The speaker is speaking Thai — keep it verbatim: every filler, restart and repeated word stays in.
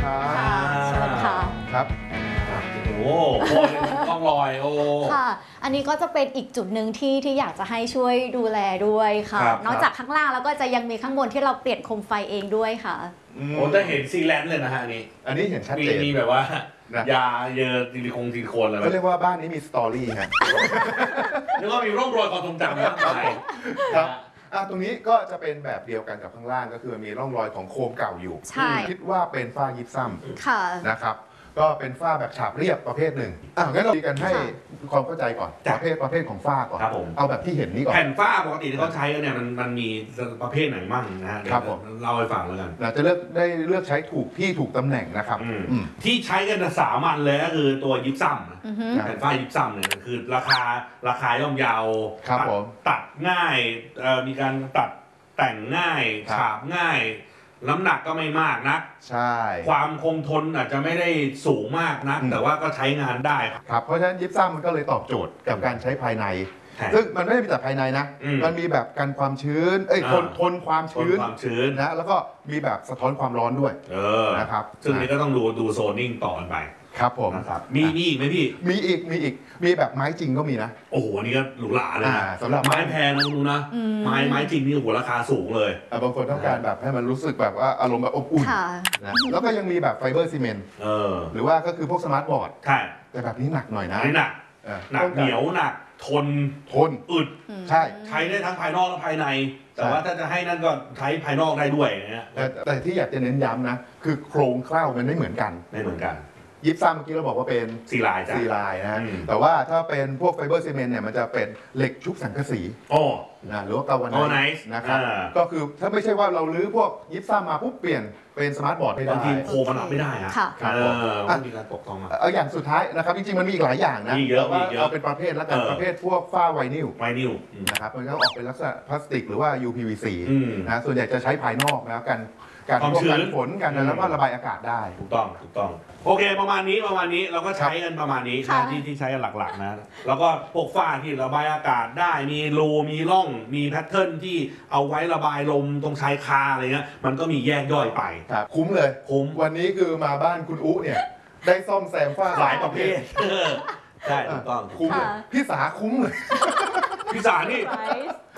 ครับเชิญค่ะครับโอ้โหต้องลอยโอ้ค่ะอันนี้ก็จะเป็นอีกจุดหนึ่งที่ที่อยากจะให้ช่วยดูแลด้วยค่ะนอกจากข้างล่างแล้วก็จะยังมีข้างบนที่เราเปลี่ยนโคมไฟเองด้วยค่ะโอ้จะเห็นซีแลนด์เลยนะฮะอันนี้อันนี้เห็นชัดเจนมีแบบว่ายาเยอะซิลิโคนซิลิโคนอะไรก็เรียกว่าบ้านนี้มีสตอรี่ฮะนึกว่ามีร่องรอยความทรงจำนะครับครับอ่ะตรงนี้ก็จะเป็นแบบเดียวกันกับข้างล่างก็คือมีร่องรอยของโคมเก่าอยู่ใช่คิดว่าเป็นฝ้ายิปซัมค่ะนะครับก็เป็นฝ้าแบบฉาบเรียบประเภทหนึ่งอ่ะงั้นเราดีกันให้ความเข้าใจก่อนประเภทประเภทของฝ้าก่อนเอาแบบที่เห็นนี้ก่อนแผ่นฝ้าปกติที่เขาใช้กันเนี่ยมันมันมีประเภทไหนมั่งนะฮะครับผมเล่าให้ฟังแล้วกันเราจะเลือกได้เลือกใช้ถูกที่ถูกตำแหน่งนะครับที่ใช้กันสามัญเลยก็คือตัวยิปซัมแผ่นฝ้ายิปซัมเนี่ยคือราคาราคาย่อมเยาวตัดง่ายมีการตัดแต่งง่ายฉาบง่ายน้ำหนักก็ไม่มากนักใช่ความคงทนอาจจะไม่ได้สูงมากนักแต่ว่าก็ใช้งานได้ครับเพราะฉะนั้นยิปซัมมันก็เลยตอบโจทย์กับการใช้ภายในซึ่งมันไม่ได้มีแต่ภายในนะมันมีแบบกันความชื้นเอ้ยทนทนความชื้นนะแล้วก็มีแบบสะท้อนความร้อนด้วยนะครับซึ่งนี้ก็ต้องดูดูโซนนิ่งต่อกันไปครับผมมีมีอีกไหมพี่มีอีกมีอีกมีแบบไม้จริงก็มีนะโอ้โหนี่ก็หรูหราเลยนะสำหรับไม้แพงนะคุณนะไม้ไม้จริงนี่โอ้โหราคาสูงเลยบางคนต้องการแบบให้มันรู้สึกแบบว่าอารมณ์แบบอบอุ่นนะแล้วก็ยังมีแบบไฟเบอร์ซีเมนต์หรือว่าก็คือพวกสมาร์ทบอร์ดใช่แต่แบบนี้หนักหน่อยนะนี่หนักหนักเหนียวหนักทนทนอึดใช่ใช้ได้ทั้งภายนอกและภายในแต่ว่าถ้าจะให้นั่นก็ใช้ภายนอกได้ด้วยนะแต่แต่ที่อยากจะเน้นย้ำนะคือโครงเคล้ามันไม่เหมือนกันไม่เหมือนกันยิปซัมเมื่อกี้เราบอกว่าเป็นซีลายจ้ะซีลายนะแต่ว่าถ้าเป็นพวกไฟเบอร์ซีเมนต์เนี่ยมันจะเป็นเหล็กชุบสังกะสีโอ้นะหรือว่ากาวาไนซ์นะครับก็คือถ้าไม่ใช่ว่าเราลื้อพวกยิปซัมมาปุ๊บเปลี่ยนเป็นสมาร์ทบอร์ดไม่ได้บางทีโคมันรับไม่ได้ฮะครับมันมีการตกต้องมาเอาอย่างสุดท้ายนะครับจริงๆมันมีอีกหลายอย่างนะแต่ว่าเอาเป็นประเภทแล้วกันประเภทพวกฝ้าไวนิลไวนิลนะครับมันก็ออกเป็นลักษณะพลาสติกหรือว่า ยู พี วี ซี นะส่วนใหญ่จะใช้ภายนอกนะกันการป้องกันฝนกันแล้วก็ระบายอากาศได้ถูกต้องถูกต้องโอเคประมาณนี้ประมาณนี้เราก็ใช้กันประมาณนี้นะที่ที่ใช้กันหลักๆนะแล้วก็พวกฝ้าที่ระบายอากาศได้มีรูมีร่องมีแพทเทิร์นที่เอาไว้ระบายลมตรงชายคาอะไรเงี้ยมันก็มีแยกย่อยไปครับคุ้มเลยคุ้มวันนี้คือมาบ้านคุณอุ๊เนี่ยได้ซ่อมแซมฝ้าหลายประเภทใช่ถูกต้องคุ้มเลยพี่สาคุ้มเลยพี่สานี่